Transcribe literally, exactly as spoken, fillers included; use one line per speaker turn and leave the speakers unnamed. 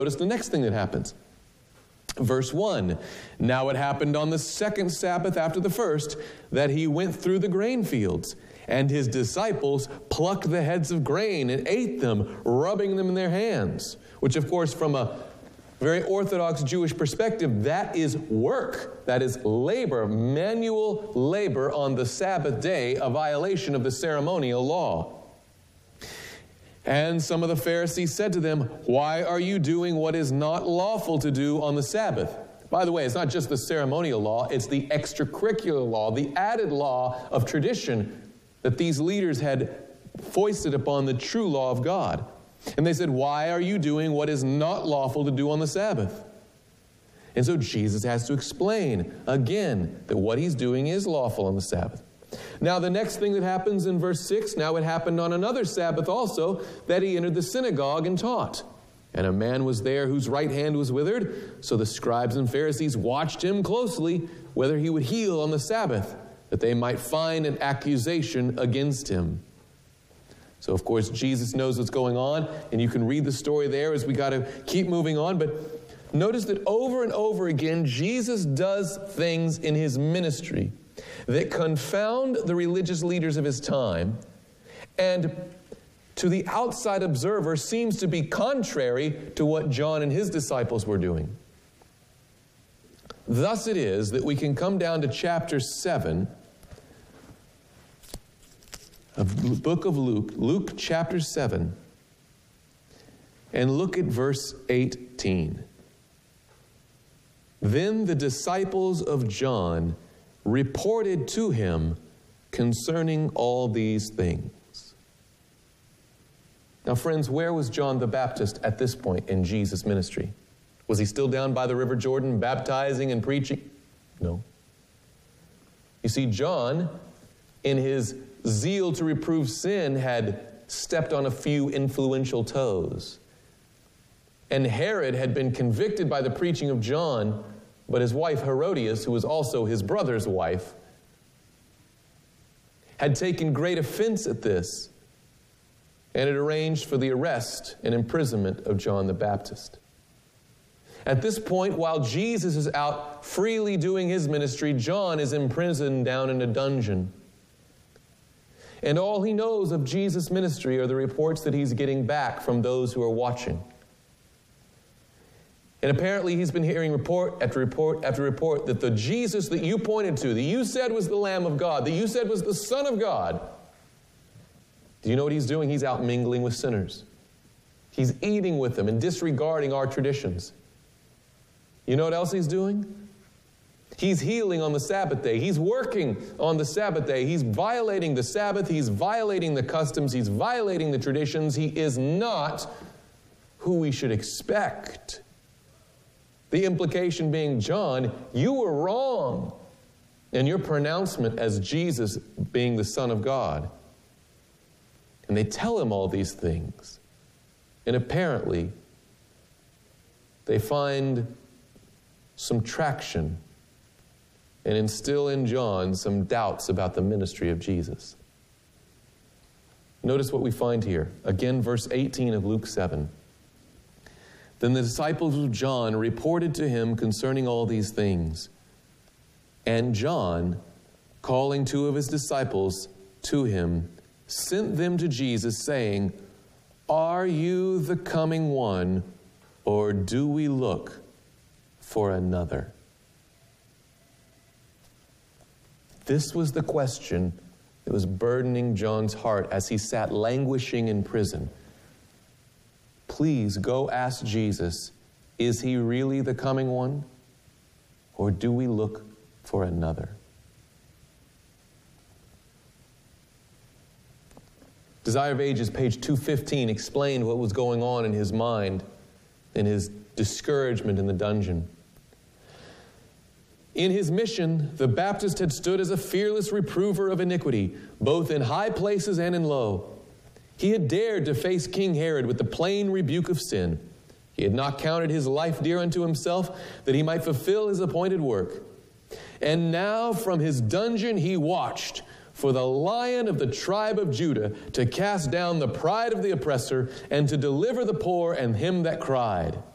Notice the next thing that happens. Verse one, now it happened on the second Sabbath after the first that he went through the grain fields, and his disciples plucked the heads of grain and ate them, rubbing them in their hands, which of course from a very Orthodox Jewish perspective, that is work, that is labor, manual labor on the Sabbath day, a violation of the ceremonial law. And some of the Pharisees said to them, why are you doing what is not lawful to do on the Sabbath? By the way, it's not just the ceremonial law, it's the extracurricular law, the added law of tradition that these leaders had foisted upon the true law of God. And they said, why are you doing what is not lawful to do on the Sabbath? And so Jesus has to explain again that what he's doing is lawful on the Sabbath. Now the next thing that happens in verse six, now it happened on another Sabbath also, that he entered the synagogue and taught. And a man was there whose right hand was withered. So the scribes and Pharisees watched him closely, whether he would heal on the Sabbath, that they might find an accusation against him. So of course Jesus knows what's going on, and you can read the story there as we got to keep moving on. But notice that over and over again, Jesus does things in his ministry that confound the religious leaders of his time, and to the outside observer seems to be contrary to what John and his disciples were doing. Thus it is that we can come down to chapter seven of the book of Luke, Luke chapter seven, and look at verse eighteen. Then the disciples of John reported to him concerning all these things. Now, friends, where was John the Baptist at this point in Jesus' ministry? Was he still down by the River Jordan baptizing and preaching? No. You see, John, in his zeal to reprove sin, had stepped on a few influential toes. And Herod had been convicted by the preaching of John, but his wife Herodias, who was also his brother's wife, had taken great offense at this and had arranged for the arrest and imprisonment of John the Baptist. At this point, while Jesus is out freely doing his ministry, John is imprisoned down in a dungeon. And all he knows of Jesus' ministry are the reports that he's getting back from those who are watching. And apparently he's been hearing report after report after report that the Jesus that you pointed to, that you said was the Lamb of God, that you said was the Son of God, do you know what he's doing? He's out mingling with sinners. He's eating with them and disregarding our traditions. You know what else he's doing? He's healing on the Sabbath day. He's working on the Sabbath day. He's violating the Sabbath. He's violating the customs. He's violating the traditions. He is not who we should expect. The implication being, John, you were wrong in your pronouncement as Jesus being the Son of God. And they tell him all these things. And apparently, they find some traction and instill in John some doubts about the ministry of Jesus. Notice what we find here. Again, verse eighteen of Luke seven. Then the disciples of John reported to him concerning all these things. And John, calling two of his disciples to him, sent them to Jesus, saying, are you the coming one, or do we look for another? This was the question that was burdening John's heart as he sat languishing in prison. Please go ask Jesus, is he really the coming one? Or do we look for another? Desire of Ages, page two fifteen, explained what was going on in his mind, in his discouragement in the dungeon. In his mission, the Baptist had stood as a fearless reprover of iniquity, both in high places and in low. He had dared to face King Herod with the plain rebuke of sin. He had not counted his life dear unto himself, that he might fulfill his appointed work. And now from his dungeon he watched for the Lion of the tribe of Judah to cast down the pride of the oppressor and to deliver the poor and him that cried.